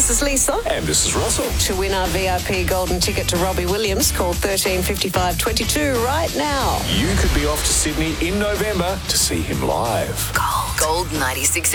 This is Lisa. And this is Russell. To win our VIP golden ticket to Robbie Williams, call 13 55 22 right now. You could be off to Sydney in November to see him live. Gold 96.